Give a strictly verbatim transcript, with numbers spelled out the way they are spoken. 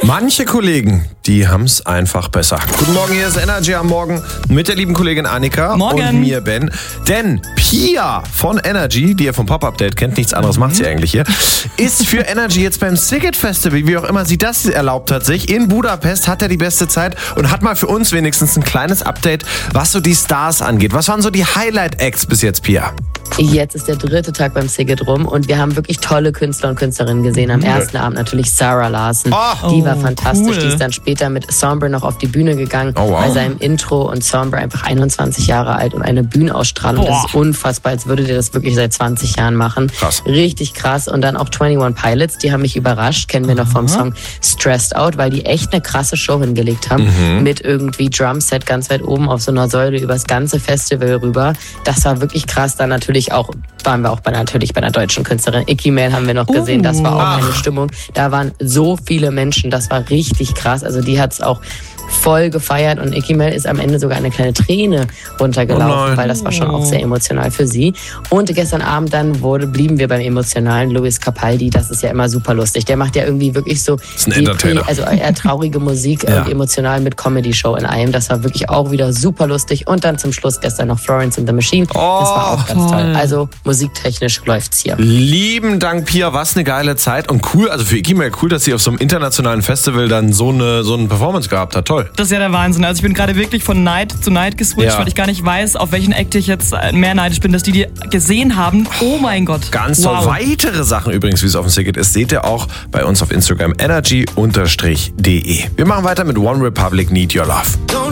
Manche Kollegen, die haben es einfach besser. Guten Morgen, hier ist Energy am Morgen mit der lieben Kollegin Annika Morgen. und mir, Ben. Denn Pia von Energy, die ihr vom Pop-Update kennt, nichts anderes macht sie eigentlich hier, ist für Energy jetzt beim Sziget Festival, wie auch immer sie das erlaubt hat sich. In Budapest hat er die beste Zeit und hat mal für uns wenigstens ein kleines Update, was so die Stars angeht. Was waren so die Highlight-Acts bis jetzt, Pia? Jetzt ist der dritte Tag beim Sziget rum und wir haben wirklich tolle Künstler und Künstlerinnen gesehen. Am ersten Abend natürlich Sarah Larson. Oh, die war fantastisch. cool. Die ist dann später mit Sombre noch auf die Bühne gegangen Oh, wow. bei seinem Intro. Und Sombre einfach einundzwanzig Jahre alt und eine Bühnenausstrahlung. Boah. Das ist unfassbar, als würde der das wirklich seit zwanzig Jahren machen. Krass. Richtig krass. Und dann auch einundzwanzig Pilots, die haben mich überrascht. Kennen wir noch vom Song Stressed Out, weil die echt eine krasse Show hingelegt haben. Mhm. Mit irgendwie Drumset ganz weit oben auf so einer Säule übers ganze Festival rüber. Das war wirklich krass. Dann natürlich auch, waren wir auch bei, natürlich bei einer deutschen Künstlerin. Icky Mail haben wir noch gesehen. Das war auch Ach. eine Stimmung. Da waren so viele Menschen. Das war richtig krass. Also die hat es auch voll gefeiert und Icky Mail ist am Ende sogar eine kleine Träne Oh runtergelaufen, nein. weil das war schon auch sehr emotional für sie. Und gestern Abend dann wurde, blieben wir beim emotionalen Luis Capaldi. Das ist ja immer super lustig. Der macht ja irgendwie wirklich so Ist ein Entertainer. also eher traurige Musik Ja. und emotional mit Comedy-Show in einem. Das war wirklich auch wieder super lustig. Und dann zum Schluss gestern noch Florence and the Machine. Das war auch ganz toll. Also musiktechnisch läuft's hier. Lieben Dank, Pia, was eine geile Zeit und cool, also für Icky Mail cool, dass sie auf so einem internationalen Festival dann so eine, so eine Performance gehabt hat. Toll. Das ist ja der Wahnsinn. Also ich bin gerade wirklich von Neid zu Neid geswitcht, Ja. weil ich gar nicht weiß, auf welchen Act ich jetzt mehr neidisch bin, dass die die gesehen haben. Oh mein Gott. Ganz toll. Wow. Weitere Sachen übrigens, wie es auf dem Sziget ist, seht ihr auch bei uns auf Instagram energy-de. Wir machen weiter mit One Republic, Need Your Love.